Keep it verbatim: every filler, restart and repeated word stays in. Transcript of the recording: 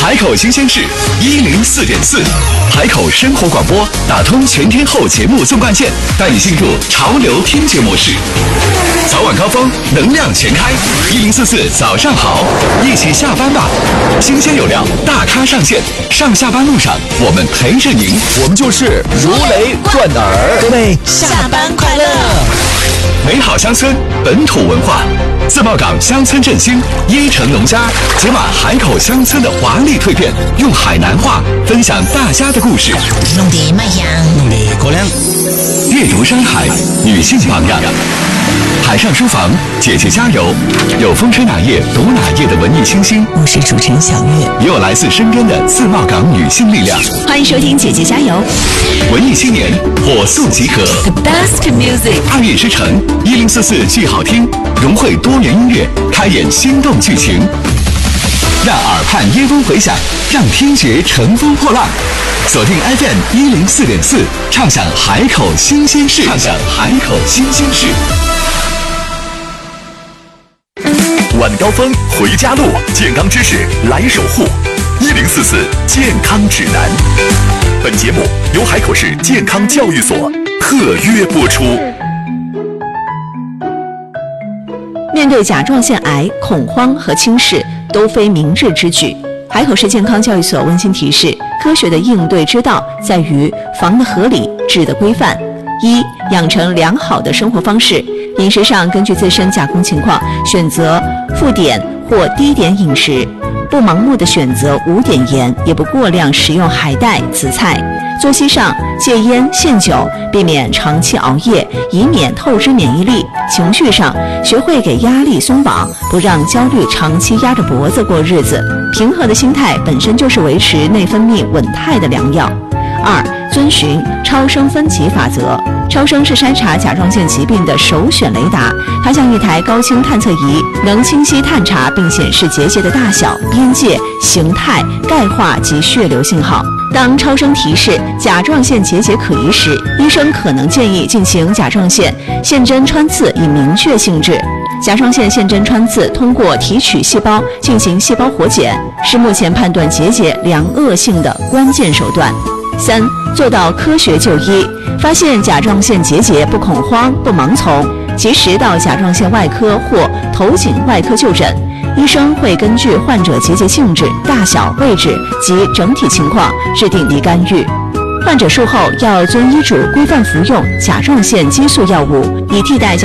海口新鲜事一零四点四，海口生活广播打通全天候节目纵贯线，带你进入潮流听觉模式。早晚高峰，能量全开，一零四四早上好，一起下班吧。新鲜有料，大咖上线，上下班路上我们陪着您，我们就是如雷贯耳。 各位下班快乐！ 美好乡村，本土文化，自贸港乡村振兴，椰城农家解码海口乡村的华丽蜕变，用海南话分享大家的故事。 弄得麦香， 弄得高粱。 阅读山海，女性榜样。海上书房，姐姐加油！有风吹哪页读哪页的文艺清新， 我是主持人小月， 也有来自身边的自贸港女性力量。 欢迎收听姐姐加油！ 文艺青年火速集合 ，The best music， 二月之城一零四四剧好听，融汇多元音乐，开演心动剧情，让耳畔耶风回响，让听觉乘风破浪。锁定 F M 一零四点四，畅享海口新鲜事，畅享海口新鲜事。晚高峰回家路，健康知识来守护。一零四四健康指南。本节目由海口市健康教育所特约播出。 面对甲状腺癌，恐慌和轻视都非明智之举。海口市健康教育所温馨提示：科学的应对之道在于防的合理，治的规范。一、养成良好的生活方式，饮食上根据自身加工情况选择富碘或低碘饮食，不盲目的选择无碘盐，也不过量食用海带、紫菜。作息上戒烟限酒，避免长期熬夜，以免透支免疫力。情绪上学会给压力松绑，不让焦虑长期压着脖子过日子。平和的心态本身就是维持内分泌稳态的良药。二、遵循超声分级法则。超声是筛查甲状腺疾病的首选雷达，它像一台高清探测仪，能清晰探查并显示结节的大小、边界、形态、钙化及血流信号。当超声提示甲状腺结节可疑时，医生可能建议进行甲状腺腺针穿刺，以明确性质。甲状腺腺针穿刺通过提取细胞进行细胞活检，是目前判断结节良恶性的关键手段。三、做到科学就医，发现甲状腺结节不恐慌不盲从，及时到甲状腺外科或头颈外科就诊，医生会根据患者结节性质、大小、位置及整体情况制定离干预。患者术后要遵医嘱规范服用甲状腺激素药物，以替代甲